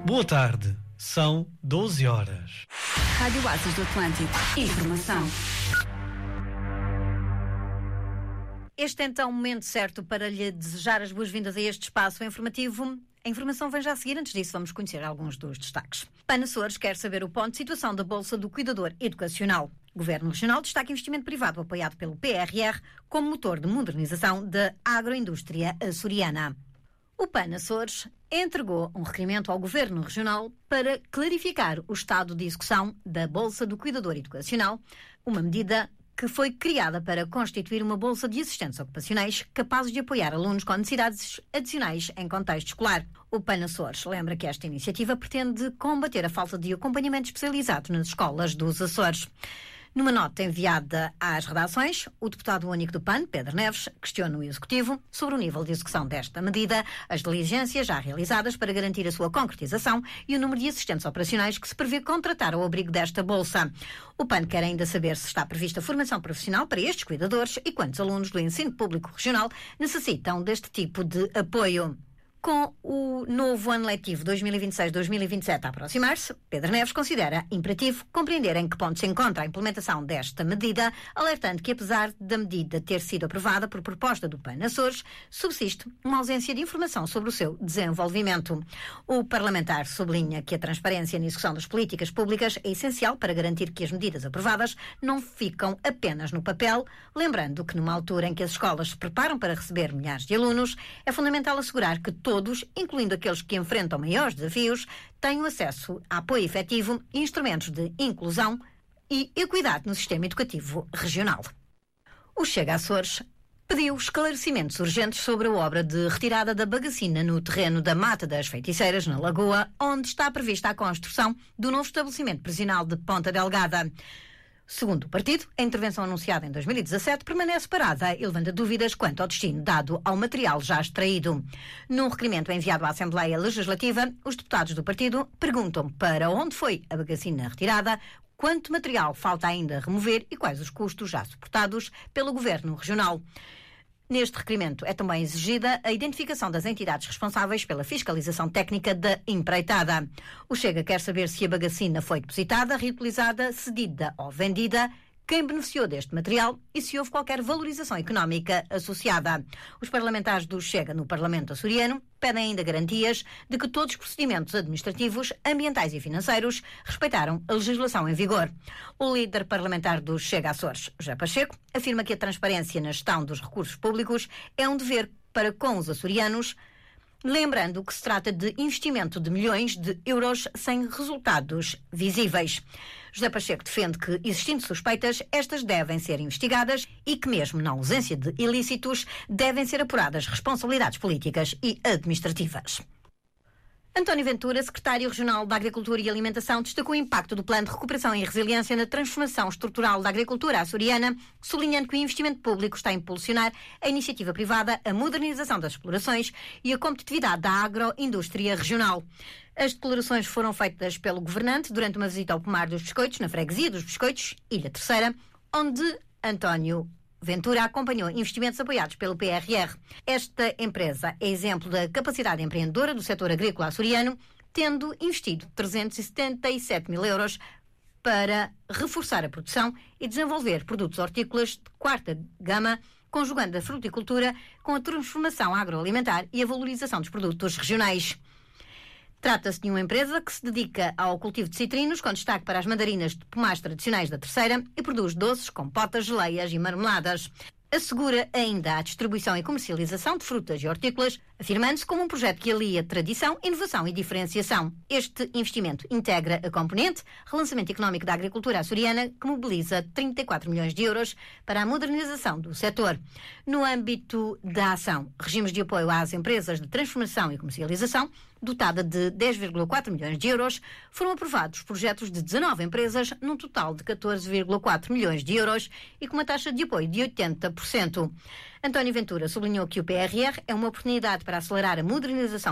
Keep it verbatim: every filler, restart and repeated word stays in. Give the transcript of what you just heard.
Boa tarde, são doze horas. Rádio Oásis do Atlântico. Informação. Este é então o momento certo para lhe desejar as boas-vindas a este espaço informativo. A informação vem já a seguir. Antes disso, vamos conhecer alguns dos destaques. PAN Açores quer saber o ponto de situação da Bolsa do Cuidador Educacional. O Governo Regional destaca investimento privado apoiado pelo P R R como motor de modernização da agroindústria açoriana. O PAN Açores entregou um requerimento ao Governo Regional para clarificar o estado de execução da Bolsa do Cuidador Educacional, uma medida que foi criada para constituir uma bolsa de assistentes ocupacionais capazes de apoiar alunos com necessidades adicionais em contexto escolar. O PAN Açores lembra que esta iniciativa pretende combater a falta de acompanhamento especializado nas escolas dos Açores. Numa nota enviada às redações, o deputado único do PAN, Pedro Neves, questiona o Executivo sobre o nível de execução desta medida, as diligências já realizadas para garantir a sua concretização e o número de assistentes operacionais que se prevê contratar ao abrigo desta bolsa. O PAN quer ainda saber se está prevista formação profissional para estes cuidadores e quantos alunos do ensino público regional necessitam deste tipo de apoio. Com o novo ano letivo dois mil e vinte e seis dois mil e vinte e sete a aproximar-se, Pedro Neves considera imperativo compreender em que ponto se encontra a implementação desta medida, alertando que, apesar da medida ter sido aprovada por proposta do PAN Açores, subsiste uma ausência de informação sobre o seu desenvolvimento. O parlamentar sublinha que a transparência na execução das políticas públicas é essencial para garantir que as medidas aprovadas não ficam apenas no papel, lembrando que numa altura em que as escolas se preparam para receber milhares de alunos, é fundamental assegurar que todos, incluindo aqueles que enfrentam maiores desafios, tenham acesso a apoio efetivo e instrumentos de inclusão e equidade no sistema educativo regional. O Chega Açores pediu esclarecimentos urgentes sobre a obra de retirada da bagacina no terreno da Mata das Feiticeiras, na Lagoa, onde está prevista a construção do novo estabelecimento prisional de Ponta Delgada. Segundo o partido, a intervenção anunciada em dois mil e dezassete permanece parada e levanta dúvidas quanto ao destino dado ao material já extraído. Num requerimento enviado à Assembleia Legislativa, os deputados do partido perguntam para onde foi a bagacina retirada, quanto material falta ainda remover e quais os custos já suportados pelo Governo Regional. Neste requerimento é também exigida a identificação das entidades responsáveis pela fiscalização técnica da empreitada. O Chega quer saber se a bagacina foi depositada, reutilizada, cedida ou vendida, quem beneficiou deste material e se houve qualquer valorização económica associada. Os parlamentares do Chega no Parlamento açoriano pedem ainda garantias de que todos os procedimentos administrativos, ambientais e financeiros respeitaram a legislação em vigor. O líder parlamentar do Chega Açores, José Pacheco, afirma que a transparência na gestão dos recursos públicos é um dever para com os açorianos, lembrando que se trata de investimento de milhões de euros sem resultados visíveis. José Pacheco defende que, existindo suspeitas, estas devem ser investigadas e que, mesmo na ausência de ilícitos, devem ser apuradas responsabilidades políticas e administrativas. António Ventura, secretário regional da Agricultura e Alimentação, destacou o impacto do Plano de Recuperação e Resiliência na transformação estrutural da agricultura açoriana, sublinhando que o investimento público está a impulsionar a iniciativa privada, a modernização das explorações e a competitividade da agroindústria regional. As declarações foram feitas pelo governante durante uma visita ao Pomar dos Biscoitos, na freguesia dos Biscoitos, Ilha Terceira, onde António Ventura acompanhou investimentos apoiados pelo P R R. Esta empresa é exemplo da capacidade empreendedora do setor agrícola açoriano, tendo investido trezentos e setenta e sete mil euros para reforçar a produção e desenvolver produtos hortícolas de quarta gama, conjugando a fruticultura com a transformação agroalimentar e a valorização dos produtos regionais. Trata-se de uma empresa que se dedica ao cultivo de citrinos, com destaque para as mandarinas de pomares tradicionais da Terceira, e produz doces, compotas, geleias e marmeladas. Assegura ainda a distribuição e comercialização de frutas e hortícolas, afirmando-se como um projeto que alia tradição, inovação e diferenciação. Este investimento integra a componente relançamento económico da agricultura açoriana, que mobiliza trinta e quatro milhões de euros para a modernização do setor. No âmbito da ação, regimes de apoio às empresas de transformação e comercialização, dotada de dez vírgula quatro milhões de euros, foram aprovados projetos de dezanove empresas, num total de catorze vírgula quatro milhões de euros e com uma taxa de apoio de oitenta por cento. António Ventura sublinhou que o P R R é uma oportunidade para acelerar a modernização